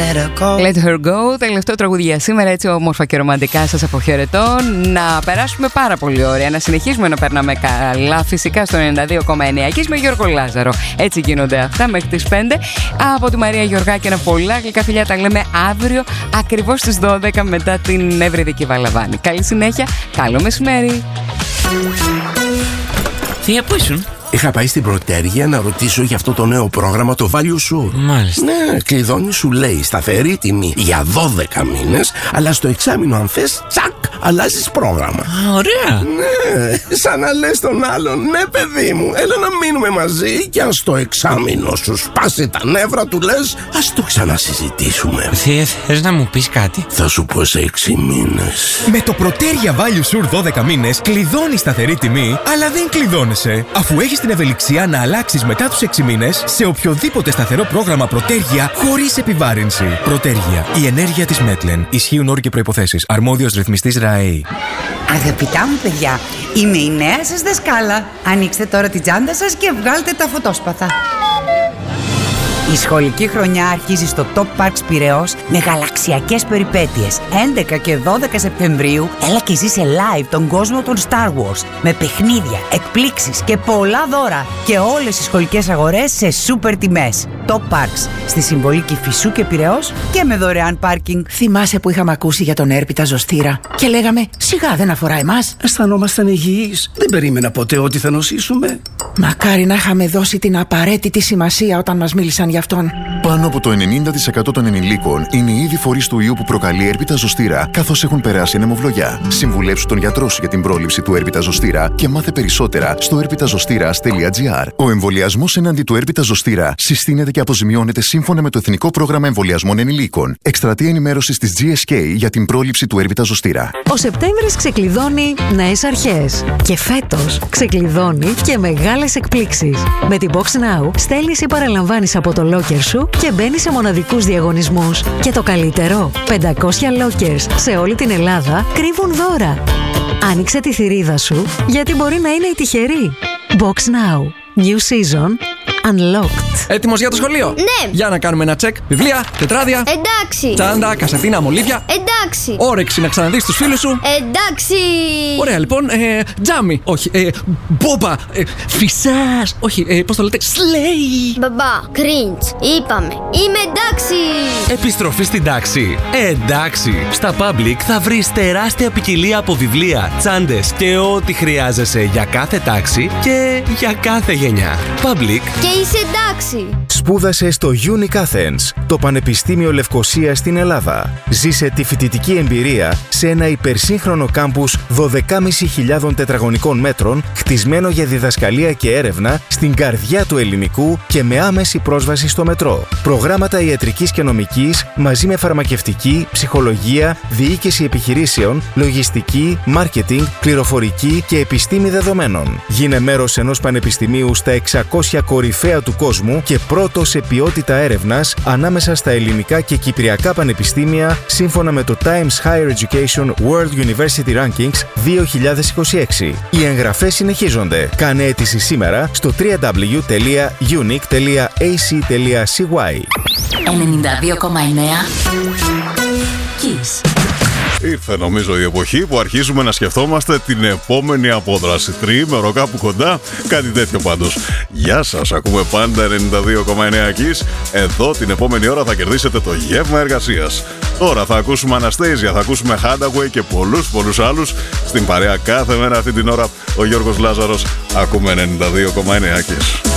Let her go, τελευταίο τραγούδι για σήμερα, έτσι όμορφα και ρομαντικά σας αποχαιρετώ. Να περάσουμε πάρα πολύ ωραία, να συνεχίσουμε να περνάμε καλά, φυσικά στο 92,9 και με Γιώργο Λάζαρο. Έτσι γίνονται αυτά μέχρι τις 5. Από τη Μαρία Γεωργάκη ένα πολλά γλυκά φιλιά, τα λέμε αύριο ακριβώς στις 12 μετά την Ευρυδική Βαλαβάνη. Καλή συνέχεια, καλό μεσημέρι. Θεία, πού ήσουν? Είχα πάει στην Πρωτέργεια να ρωτήσω για αυτό το νέο πρόγραμμα, το Value Sur. Μάλιστα. Ναι, κλειδώνει, σου λέει σταθερή τιμή για 12 μήνες, αλλά στο εξάμηνο αν θες, τσακ, αλλάζεις πρόγραμμα. Α, ωραία. Ναι, σαν να λες τον άλλον, ναι παιδί μου, έλα να μείνουμε μαζί και αν στο εξάμηνο σου σπάσει τα νεύρα του λες, ας το ξανασυζητήσουμε. Θεία, θες να μου πεις κάτι? Θα σου πω σε 6 μήνες. Με το Πρωτέργεια Value Sur 12 μήνες κλειδώνεις σταθερή τιμή, αλλά δεν κλειδώνεσαι, αφού έχεις την ευελιξία να αλλάξεις μετά τους 6 μήνες σε οποιοδήποτε σταθερό πρόγραμμα Πρωτέργεια χωρίς επιβάρυνση. Πρωτέργεια. Η ενέργεια της Μέτλεν. Ισχύουν όροι και προϋποθέσεις. Αρμόδιος ρυθμιστής ΡΑΕΗ. Αγαπητά μου παιδιά, είμαι η νέα σας δασκάλα. Ανοίξτε τώρα την τσάντα σας και βγάλτε τα φωτόσπαθα. Η σχολική χρονιά αρχίζει στο Top Parks Πειραιώς με γαλαξιακές περιπέτειες. 11 και 12 Σεπτεμβρίου έλα και ζήσε live τον κόσμο των Star Wars με παιχνίδια, εκπλήξεις και πολλά δώρα και όλες οι σχολικές αγορές σε σούπερ τιμές. Top Parks στη Συμβολή Κηφισού και Πειραιώς και με δωρεάν πάρκινγκ. Θυμάσαι που είχαμε ακούσει για τον έρπιτα ζωστήρα και λέγαμε σιγά δεν αφορά εμάς? Αισθανόμασταν υγιείς. Δεν περίμενα ποτέ ότι θα νοσήσουμε. Μακάρι να είχαμε δώσει την απαραίτητη σημασία όταν μας μίλησαν για αυτόν. Πάνω από το 90% των ενηλίκων είναι ήδη φορείς του ιού που προκαλεί έρπιτα ζωστήρα, καθώς έχουν περάσει ανεμοβλογιά. Συμβουλέψου τον γιατρό σου για την πρόληψη του έρπιτα ζωστήρα και μάθε περισσότερα στο erpitazostira.gr. Ο εμβολιασμός εναντί του έρπιτα ζωστήρα συστήνεται και αποζημιώνεται σύμφωνα με το Εθνικό Πρόγραμμα Εμβολιασμών Ενηλίκων. Εκστρατεία ενημέρωσης της GSK για την πρόληψη του έρπιτα ζωστήρα. Ο Σεπτέμβρης ξεκλειδώνει νέες αρχές. Και φέτος ξεκλειδώνει και μεγάλες εκπλήξεις. Με την Box Now στέλνεις ή παραλαμβάνεις από το locker σου και μπαίνεις σε μοναδικούς διαγωνισμούς. Και το καλύτερο, 500 lockers σε όλη την Ελλάδα κρύβουν δώρα. Άνοιξε τη θηρίδα σου, γιατί μπορεί να είναι η τυχερή. Box Now. New season. Unlocked. Έτοιμος για το σχολείο? Ναι. Για να κάνουμε ένα τσεκ. Βιβλία, τετράδια. Εντάξει. Τσάντα, κασετίνα, μολύβια. Εντάξει. Όρεξη να ξαναδείς τους φίλους σου. Εντάξει. Ωραία, λοιπόν. Τζάμι. Όχι. Μπόμπα. Φυσάς. Όχι. Πώς το λέτε? Σλέι. Μπαμπά. Κριντς. Είπαμε. Είμαι εντάξει. Επιστροφή στην τάξη. Εντάξει. Στα Public θα βρεις τεράστια ποικιλία από βιβλία, τσάντες και ό,τι χρειάζεσαι για κάθε τάξη και για κάθε γενιά. Public. Και είσαι εντάξει. Σπούδασε στο Unic Athens, το Πανεπιστήμιο Λευκωσίας στην Ελλάδα. Ζήσε τη φοιτητική εμπειρία σε ένα υπερσύγχρονο κάμπους 12.500 τετραγωνικών μέτρων, χτισμένο για διδασκαλία και έρευνα στην καρδιά του ελληνικού και με άμεση πρόσβαση στο μετρό. Προγράμματα ιατρικής και νομικής μαζί με φαρμακευτική, ψυχολογία, διοίκηση επιχειρήσεων, λογιστική, μάρκετινγκ, πληροφορική και επιστήμη δεδομένων. Γίνε μέρος ενός πανεπιστημίου στα 600 κορυφαία του κόσμου και πρώτο σε ποιότητα έρευνας ανάμεσα στα ελληνικά και κυπριακά πανεπιστήμια σύμφωνα με το Times Higher Education World University Rankings 2026. Οι εγγραφές συνεχίζονται. Κάνε αίτηση σήμερα στο www.unic.ac.cy. 92,9 Kiss. Ήρθε νομίζω η εποχή που αρχίζουμε να σκεφτόμαστε την επόμενη απόδραση. Τριήμερο κάπου κοντά, κάτι τέτοιο πάντως. Γεια σας, ακούμε πάντα 92,9 Kiss. Εδώ την επόμενη ώρα θα κερδίσετε το γεύμα εργασίας. Τώρα θα ακούσουμε Αναστέζια, θα ακούσουμε Hadaway και πολλούς άλλους. Στην παρέα κάθε μέρα αυτή την ώρα ο Γιώργος Λάζαρος. Ακούμε 92,9 Kiss.